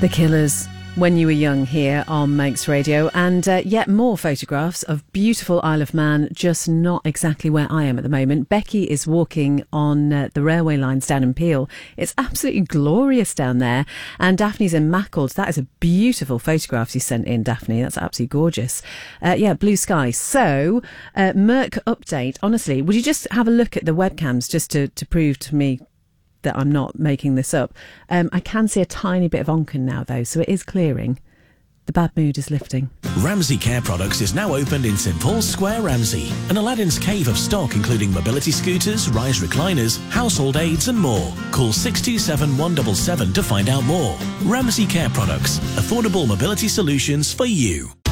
The Killers, When You Were Young, here on Manx Radio, and yet more photographs of beautiful Isle of Man, just not exactly where I am at the moment. Becky is walking on the railway lines down in Peel. It's absolutely glorious down there, and Daphne's in Mackles. That is a beautiful photograph you sent in, Daphne. That's absolutely gorgeous. Blue sky. So, Merck update. Honestly, would you just have a look at the webcams just to prove to me that I'm not making this up? I can see a tiny bit of Onken now, though, so it is clearing. The bad mood is lifting. Ramsey Care Products is now opened in St Paul's Square, Ramsey. An Aladdin's cave of stock including mobility scooters, rise recliners, household aids and more. Call 627 177 to find out more. Ramsey Care Products. Affordable mobility solutions for you.